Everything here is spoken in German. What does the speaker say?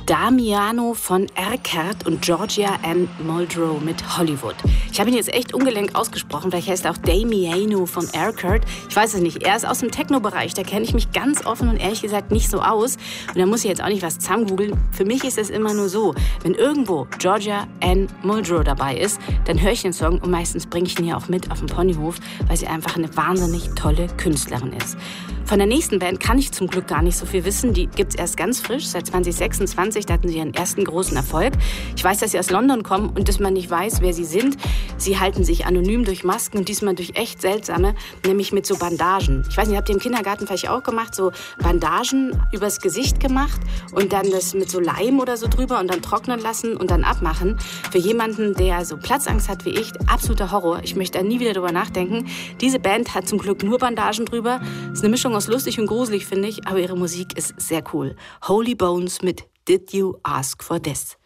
Damiano von Erkert und Georgia Ann Muldrow mit Hollywood. Ich habe ihn jetzt echt ungelenk ausgesprochen, vielleicht heißt er auch Damiano von Erkert. Ich weiß es nicht. Er ist aus dem Techno-Bereich, da kenne ich mich ganz offen und ehrlich gesagt nicht so aus. Und da muss ich jetzt auch nicht was zusammengoogeln. Für mich ist es immer nur so, wenn irgendwo Georgia Ann Muldrow dabei ist, dann höre ich den Song und meistens bringe ich ihn ja auch mit auf den Ponyhof, weil sie einfach eine wahnsinnig tolle Künstlerin ist. Von der nächsten Band kann ich zum Glück gar nicht so viel wissen. Die gibt's erst ganz frisch, seit 2026. Da hatten sie ihren ersten großen Erfolg. Ich weiß, dass sie aus London kommen und dass man nicht weiß, wer sie sind. Sie halten sich anonym durch Masken und diesmal durch echt seltsame, nämlich mit so Bandagen. Ich weiß nicht, habt ihr im Kindergarten vielleicht auch gemacht, so Bandagen übers Gesicht gemacht und dann das mit so Leim oder so drüber und dann trocknen lassen und dann abmachen. Für jemanden, der so Platzangst hat wie ich, absoluter Horror. Ich möchte da nie wieder drüber nachdenken. Diese Band hat zum Glück nur Bandagen drüber. Ist eine Mischung aus lustig und gruselig, finde ich, aber ihre Musik ist sehr cool. Holy Bones mit Did You Ask for This?